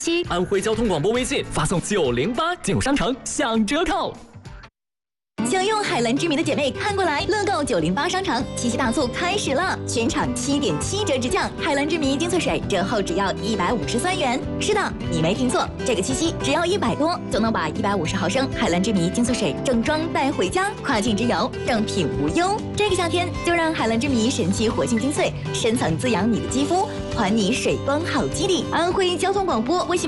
安徽交通广播微信发送908进入商城享折扣。 想用海蓝之谜的姐妹看过来，乐购908商场七夕大促开始了，全场7.7折直降，海蓝之谜精粹水折后只要153元。是的，你没听错，这个七夕只要100多就能把150毫升海蓝之谜精粹水正装带回家，跨境之游正品无忧。这个夏天就让海蓝之谜神奇活性精粹深层滋养你的肌肤，还你水光好肌理。安徽交通广播微信。